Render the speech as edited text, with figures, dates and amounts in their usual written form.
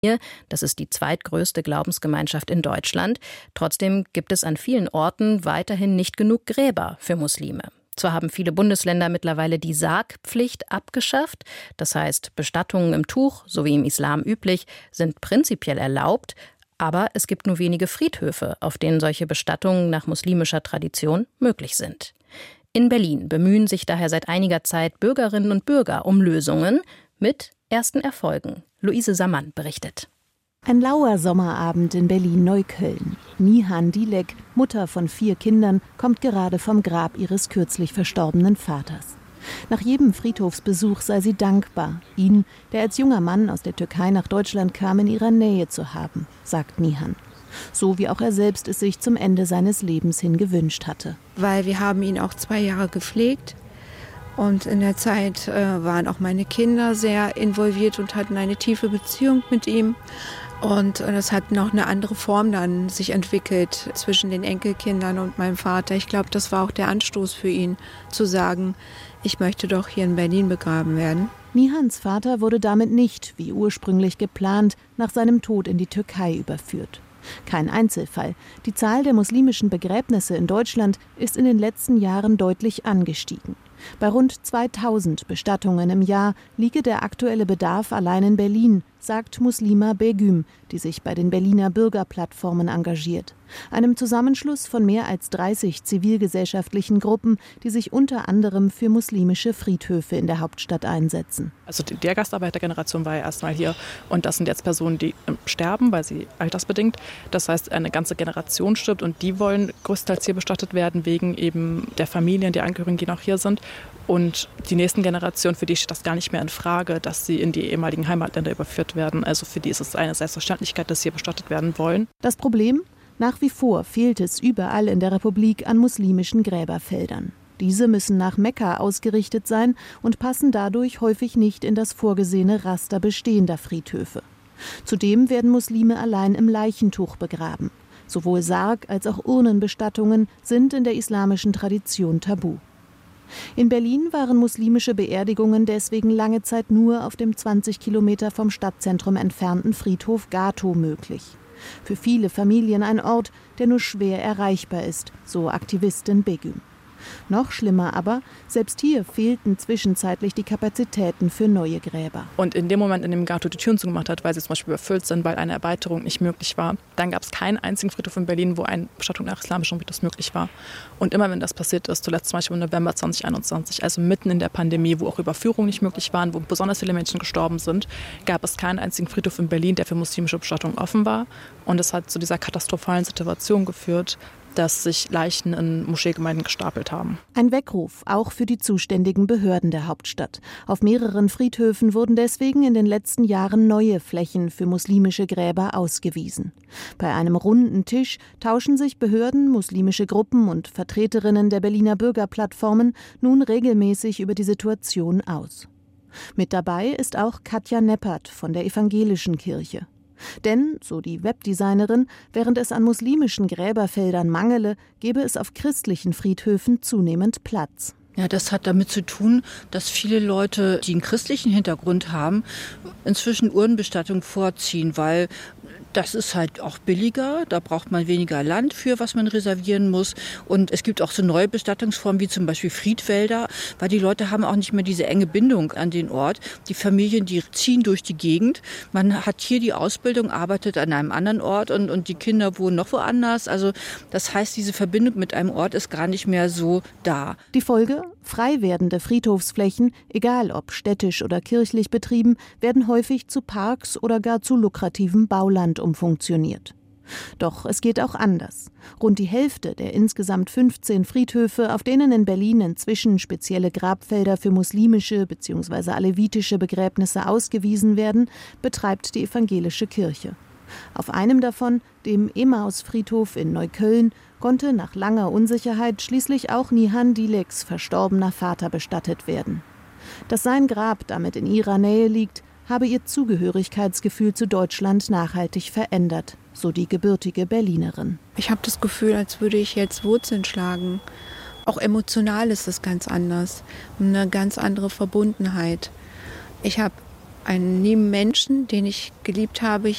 Das ist die zweitgrößte Glaubensgemeinschaft in Deutschland. Trotzdem gibt es an vielen Orten weiterhin nicht genug Gräber für Muslime. Zwar haben viele Bundesländer mittlerweile die Sargpflicht abgeschafft. Das heißt, Bestattungen im Tuch, so wie im Islam üblich, sind prinzipiell erlaubt. Aber es gibt nur wenige Friedhöfe, auf denen solche Bestattungen nach muslimischer Tradition möglich sind. In Berlin bemühen sich daher seit einiger Zeit Bürgerinnen und Bürger um Lösungen mit ersten Erfolgen. Luise Sammann berichtet. Ein lauer Sommerabend in Berlin-Neukölln. Nihan Dilek, Mutter von 4 Kindern, kommt gerade vom Grab ihres kürzlich verstorbenen Vaters. Nach jedem Friedhofsbesuch sei sie dankbar, ihn, der als junger Mann aus der Türkei nach Deutschland kam, in ihrer Nähe zu haben, sagt Nihan. So wie auch er selbst es sich zum Ende seines Lebens hin gewünscht hatte. Weil wir haben ihn auch 2 Jahre gepflegt. Und in der Zeit waren auch meine Kinder sehr involviert und hatten eine tiefe Beziehung mit ihm. Und das hat noch eine andere Form dann sich entwickelt zwischen den Enkelkindern und meinem Vater. Ich glaube, das war auch der Anstoß für ihn, zu sagen, ich möchte doch hier in Berlin begraben werden. Nihans Vater wurde damit nicht, wie ursprünglich geplant, nach seinem Tod in die Türkei überführt. Kein Einzelfall. Die Zahl der muslimischen Begräbnisse in Deutschland ist in den letzten Jahren deutlich angestiegen. Bei rund 2000 Bestattungen im Jahr liege der aktuelle Bedarf allein in Berlin, sagt Muslima Begüm, die sich bei den Berliner Bürgerplattformen engagiert. Einem Zusammenschluss von mehr als 30 zivilgesellschaftlichen Gruppen, die sich unter anderem für muslimische Friedhöfe in der Hauptstadt einsetzen. Also die Gastarbeitergeneration war ja erstmal hier und das sind jetzt Personen, die sterben, weil sie altersbedingt. Das heißt, eine ganze Generation stirbt und die wollen größtenteils hier bestattet werden, wegen eben der Familien, der Angehörigen, die noch hier sind. Und die nächsten Generationen, für die steht das gar nicht mehr in Frage, dass sie in die ehemaligen Heimatländer überführt werden. Also für die ist es eine Selbstverständlichkeit, dass sie hier bestattet werden wollen. Das Problem? Nach wie vor fehlt es überall in der Republik an muslimischen Gräberfeldern. Diese müssen nach Mekka ausgerichtet sein und passen dadurch häufig nicht in das vorgesehene Raster bestehender Friedhöfe. Zudem werden Muslime allein im Leichentuch begraben. Sowohl Sarg- als auch Urnenbestattungen sind in der islamischen Tradition tabu. In Berlin waren muslimische Beerdigungen deswegen lange Zeit nur auf dem 20 Kilometer vom Stadtzentrum entfernten Friedhof Gatow möglich. Für viele Familien ein Ort, der nur schwer erreichbar ist, so Aktivistin Begüm. Noch schlimmer aber, selbst hier fehlten zwischenzeitlich die Kapazitäten für neue Gräber. Und in dem Moment, in dem Gatow die Türen zugemacht hat, weil sie zum Beispiel überfüllt sind, weil eine Erweiterung nicht möglich war, dann gab es keinen einzigen Friedhof in Berlin, wo eine Bestattung nach islamischem Ritus möglich war. Und immer wenn das passiert ist, zuletzt zum Beispiel im November 2021, also mitten in der Pandemie, wo auch Überführungen nicht möglich waren, wo besonders viele Menschen gestorben sind, gab es keinen einzigen Friedhof in Berlin, der für muslimische Bestattungen offen war. Und es hat zu dieser katastrophalen Situation geführt, dass sich Leichen in Moscheegemeinden gestapelt haben. Ein Weckruf auch für die zuständigen Behörden der Hauptstadt. Auf mehreren Friedhöfen wurden deswegen in den letzten Jahren neue Flächen für muslimische Gräber ausgewiesen. Bei einem runden Tisch tauschen sich Behörden, muslimische Gruppen und Vertreterinnen der Berliner Bürgerplattformen nun regelmäßig über die Situation aus. Mit dabei ist auch Katja Neppert von der Evangelischen Kirche. Denn, so die Webdesignerin, während es an muslimischen Gräberfeldern mangele, gebe es auf christlichen Friedhöfen zunehmend Platz. Ja, das hat damit zu tun, dass viele Leute, die einen christlichen Hintergrund haben, inzwischen Urnenbestattung vorziehen, weil das ist halt auch billiger, da braucht man weniger Land für, was man reservieren muss. Und es gibt auch so neue Bestattungsformen wie zum Beispiel Friedwälder, weil die Leute haben auch nicht mehr diese enge Bindung an den Ort. Die Familien, die ziehen durch die Gegend. Man hat hier die Ausbildung, arbeitet an einem anderen Ort und die Kinder wohnen noch woanders. Also das heißt, diese Verbindung mit einem Ort ist gar nicht mehr so da. Die Folge? Frei werdende Friedhofsflächen, egal ob städtisch oder kirchlich betrieben, werden häufig zu Parks oder gar zu lukrativem Bauland umfunktioniert. Doch es geht auch anders. Rund die Hälfte der insgesamt 15 Friedhöfe, auf denen in Berlin inzwischen spezielle Grabfelder für muslimische bzw. alevitische Begräbnisse ausgewiesen werden, betreibt die Evangelische Kirche. Auf einem davon, dem Emmaus-Friedhof in Neukölln, konnte nach langer Unsicherheit schließlich auch Nihan Dileks verstorbener Vater bestattet werden. Dass sein Grab damit in ihrer Nähe liegt, habe ihr Zugehörigkeitsgefühl zu Deutschland nachhaltig verändert, so die gebürtige Berlinerin. Ich habe das Gefühl, als würde ich jetzt Wurzeln schlagen. Auch emotional ist es ganz anders, eine ganz andere Verbundenheit. Ich habe einen lieben Menschen, den ich geliebt habe,